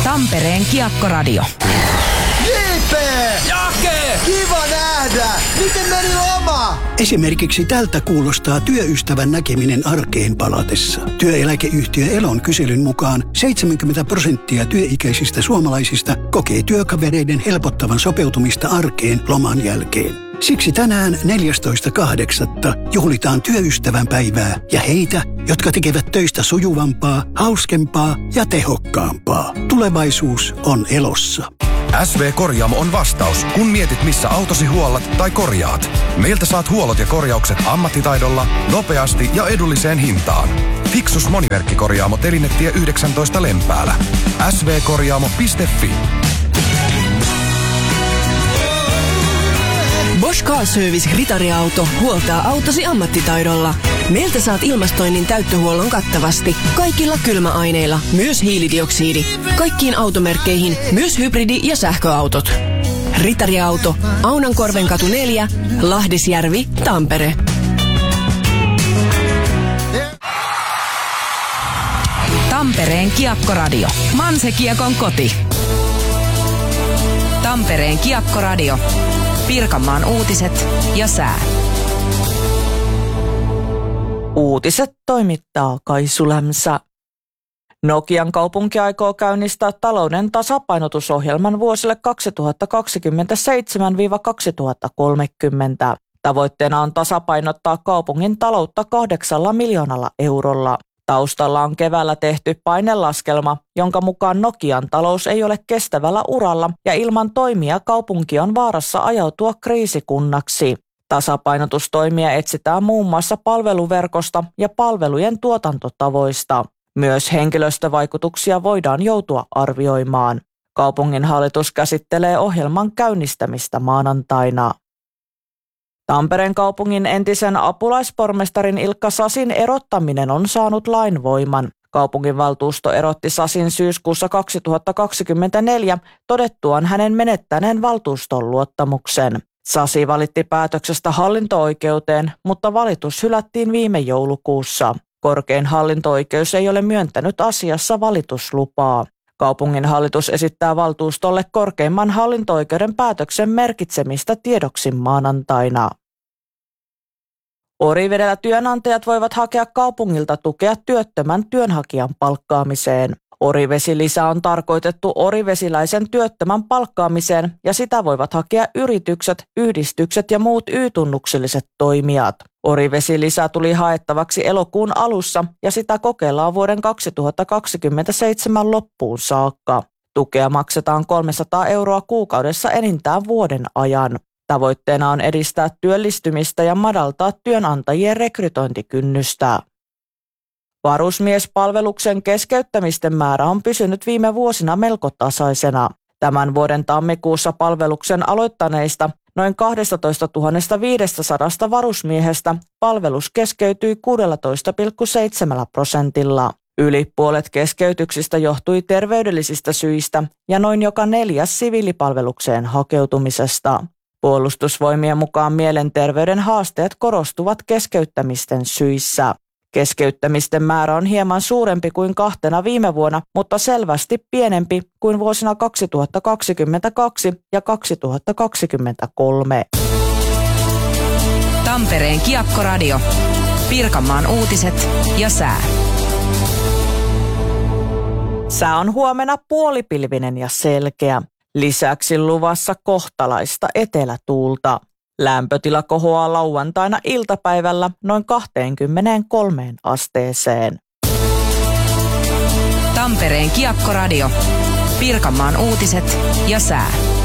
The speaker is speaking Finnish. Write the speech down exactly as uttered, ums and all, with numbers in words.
Tampereen Kiekkoradio. J P! Jake! Kiva nähdä! Miten meni loma? Esimerkiksi tältä kuulostaa työystävän näkeminen arkeen palatessa. Työeläkeyhtiö Elon kyselyn mukaan seitsemänkymmentä prosenttia työikäisistä suomalaisista kokee työkavereiden helpottavan sopeutumista arkeen loman jälkeen. Siksi tänään neljästoista kahdeksatta juhlitaan työystävän päivää ja heitä, jotka tekevät töistä sujuvampaa, hauskempaa ja tehokkaampaa. Tulevaisuus on Elossa. S V Korjaamo on vastaus, kun mietit missä autosi huollat tai korjaat. Meiltä saat huollot ja korjaukset ammattitaidolla, nopeasti ja edulliseen hintaan. Fiksus monimerkkikorjaamo Telinetie yhdeksäntoista Lempäälä. s v korjaamo piste f i. Bosch Car Service Ritariauto huoltaa autosi ammattitaidolla. Meiltä saat ilmastoinnin täyttöhuollon kattavasti, kaikilla kylmäaineilla, myös hiilidioksidi. Kaikkiin automerkkeihin, myös hybridi- ja sähköautot. Ritariauto, Aunankorvenkatu neljä, Lahdisjärvi, Tampere. Tampereen Kiekkoradio. Manse-Kiekon koti. Tampereen Kiekkoradio. Pirkanmaan uutiset ja sää. Uutiset toimittaa Kaisu Lämsä. Nokian kaupunki aikoo käynnistää talouden tasapainotusohjelman vuosille kaksituhattakaksikymmentäseitsemän kaksituhattakolmekymmentä. Tavoitteena on tasapainottaa kaupungin taloutta kahdeksalla miljoonalla eurolla. Taustalla on keväällä tehty painelaskelma, jonka mukaan Nokian talous ei ole kestävällä uralla ja ilman toimia kaupunki on vaarassa ajautua kriisikunnaksi. Tasapainotustoimia etsitään muun muassa palveluverkosta ja palvelujen tuotantotavoista. Myös henkilöstövaikutuksia voidaan joutua arvioimaan. Kaupungin hallitus käsittelee ohjelman käynnistämistä maanantaina. Tampereen kaupungin entisen apulaispormestarin Ilkka Sasin erottaminen on saanut lainvoiman. Kaupunginvaltuusto erotti Sasin syyskuussa kaksituhattakaksikymmentäneljä todettuaan hänen menettäneen valtuuston luottamuksen. Sasi valitti päätöksestä hallinto-oikeuteen, mutta valitus hylättiin viime joulukuussa. Korkein hallinto-oikeus ei ole myöntänyt asiassa valituslupaa. Kaupungin hallitus esittää valtuustolle korkeimman hallinto-oikeuden päätöksen merkitsemistä tiedoksi maanantaina. Orivedellä työnantajat voivat hakea kaupungilta tukea työttömän työnhakijan palkkaamiseen. Orivesilisä on tarkoitettu orivesiläisen työttömän palkkaamiseen ja sitä voivat hakea yritykset, yhdistykset ja muut Y-tunnukselliset toimijat. Orivesilisä tuli haettavaksi elokuun alussa ja sitä kokeillaan vuoden kaksituhattakaksikymmentäseitsemän loppuun saakka. Tukea maksetaan kolmesataa euroa kuukaudessa enintään vuoden ajan. Tavoitteena on edistää työllistymistä ja madaltaa työnantajien rekrytointikynnystä. Varusmiespalveluksen keskeyttämisten määrä on pysynyt viime vuosina melko tasaisena. Tämän vuoden tammikuussa palveluksen aloittaneista noin kaksitoistatuhatta viisisataa varusmiehestä palvelus keskeytyi kuusitoista pilkku seitsemän prosentilla. Yli puolet keskeytyksistä johtui terveydellisistä syistä ja noin joka neljäs siviilipalvelukseen hakeutumisesta. Puolustusvoimien mukaan mielenterveyden haasteet korostuvat keskeyttämisten syissä. Keskeyttämisten määrä on hieman suurempi kuin kahtena viime vuonna, mutta selvästi pienempi kuin vuosina kaksituhattakaksikymmentäkaksi ja kaksituhattakaksikymmentäkolme. Tampereen Kiekkoradio. Pirkanmaan uutiset ja sää. Sää on huomenna puolipilvinen ja selkeä. Lisäksi luvassa kohtalaista etelätuulta. Lämpötila kohoaa lauantaina iltapäivällä noin kaksikymmentäkolme asteeseen. Tampereen Kiekkoradio. Pirkanmaan uutiset ja sää.